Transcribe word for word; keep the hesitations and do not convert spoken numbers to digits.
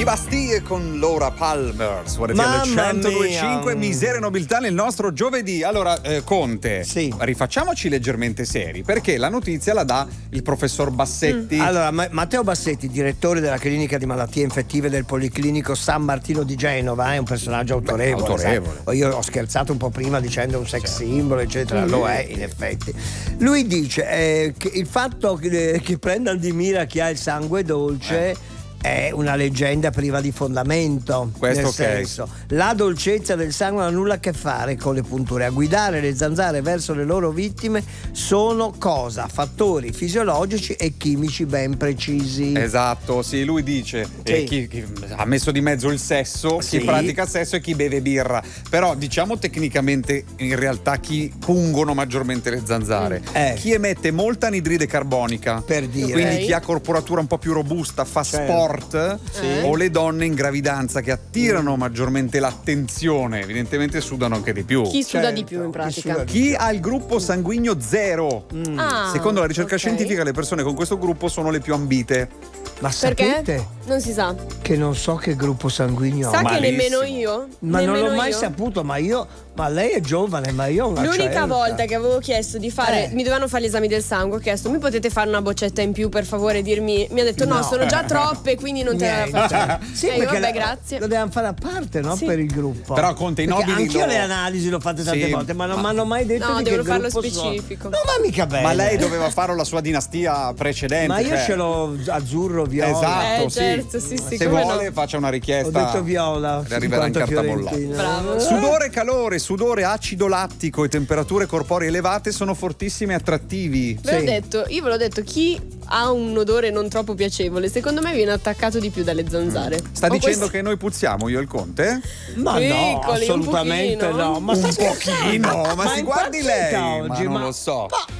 Bastille con Laura Palmer su R T L centodue e cinque, Miseria e Nobiltà nel nostro giovedì. Allora, eh, Conte, sì. rifacciamoci leggermente seri, perché la notizia la dà il professor Bassetti. Mm. Allora, Ma- Matteo Bassetti, direttore della clinica di malattie infettive del Policlinico San Martino di Genova, è un personaggio autorevole. Beh, autorevole. Sai? Io ho scherzato un po' prima dicendo un sex Certo. symbol, eccetera, mm. lo è in effetti. Lui dice eh, che il fatto che, che prendano di mira chi ha il sangue dolce eh. è una leggenda priva di fondamento. Questo nel okay. senso, la dolcezza del sangue non ha nulla a che fare con le punture. A guidare le zanzare verso le loro vittime sono cosa? Fattori fisiologici e chimici ben precisi. Esatto, sì, lui dice sì. eh, chi, chi ha messo di mezzo il sesso, sì. chi pratica sesso e chi beve birra. Però diciamo tecnicamente in realtà chi pungono maggiormente le zanzare. Eh. Chi emette molta anidride carbonica. Per dire. Quindi Okay. chi ha corporatura un po' più robusta, fa Certo. sport. Sì. O le donne in gravidanza che attirano maggiormente l'attenzione, evidentemente sudano anche di più. Chi suda Certo, di più in chi pratica? suda di Chi ha il gruppo sanguigno zero. Mm. Ah, Secondo la ricerca ok. scientifica, le persone con questo gruppo sono le più ambite. Ma Perché? sapete Non si sa. che non so che gruppo sanguigno Sa ho? che malissimo. nemmeno io. Ma non Nemmeno l'ho mai io. saputo, ma io. Ma lei è giovane, ma io ho una L'unica certa. volta che avevo chiesto di fare, Eh. mi dovevano fare gli esami del sangue, ho chiesto mi potete fare una boccetta in più per favore, dirmi, mi ha detto no, No. sono già troppe quindi non te la Niente. facciamo. Sì, E io, perché vabbè, la- grazie. lo dobbiamo fare a parte, no? Sì. Per il gruppo. Però Conte, i Perché nobili anch'io lo- le analisi l'ho fatte tante Sì, volte, ma non ma- mi hanno mai detto No, di devono che farlo gruppo sono. specifico. Non va mica bene. Ma lei doveva fare la sua dinastia precedente. Ma io cioè- ce l'ho azzurro, viola. Esatto, Eh, sì. certo, sì, sì, Se come vuole no. faccia una Ho richiesta. detto viola. Le arriverà in quanto carta bollata. Fiorentina. Bravo. Sudore, calore, sudore, acido lattico e temperature corporee elevate sono fortissimi e attrattivi. Ve l'ho Sì. detto, io ve l'ho detto, chi ha un odore non troppo piacevole, secondo me viene attaccato di più dalle zanzare. Sta Ho dicendo questi- che noi puzziamo, io e il Conte? Ma no, Piccoli, un assolutamente pochino. no. Ma Un sta scherzando? pochino, ma si è guardi impazzita lei, ma oggi, non lo so. Ma